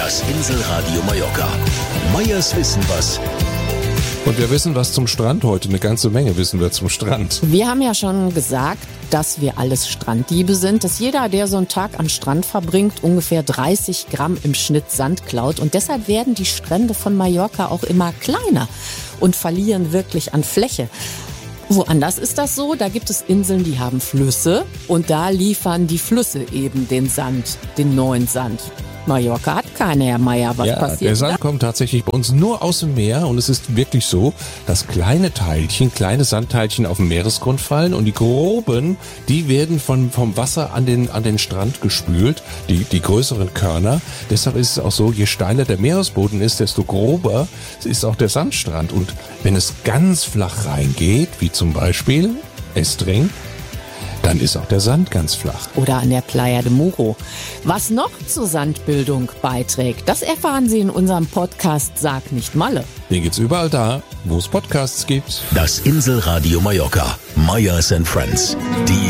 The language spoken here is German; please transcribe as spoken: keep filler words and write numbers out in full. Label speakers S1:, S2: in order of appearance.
S1: Das Inselradio Mallorca. Meyers Wissen was.
S2: Und wir wissen was zum Strand heute. Eine ganze Menge wissen wir zum Strand.
S3: Wir haben ja schon gesagt, dass wir alles Stranddiebe sind, dass jeder, der so einen Tag am Strand verbringt, ungefähr dreißig Gramm im Schnitt Sand klaut. Und deshalb werden die Strände von Mallorca auch immer kleiner und verlieren wirklich an Fläche. Woanders ist das so, da gibt es Inseln, die haben Flüsse und da liefern die Flüsse eben den Sand, den neuen Sand. Mallorca hat keine, Herr Meier. Was
S2: ja,
S3: passiert
S2: der Sand
S3: da?
S2: kommt tatsächlich bei uns nur aus dem Meer und es ist wirklich so, dass kleine Teilchen, kleine Sandteilchen auf den Meeresgrund fallen und die groben, die werden von, vom Wasser an den, an den Strand gespült, die, die größeren Körner. Deshalb ist es auch so, je steiler der Meeresboden ist, desto grober ist auch der Sandstrand. Und wenn es ganz flach reingeht, wie zum Beispiel Estring, dann ist auch der Sand ganz flach.
S3: Oder an der Playa de Muro. Was noch zur Sandbildung beiträgt, das erfahren Sie in unserem Podcast Sag nicht Malle.
S2: Den gibt's überall da, wo es Podcasts gibt.
S1: Das Inselradio Mallorca. Meyers and Friends. Die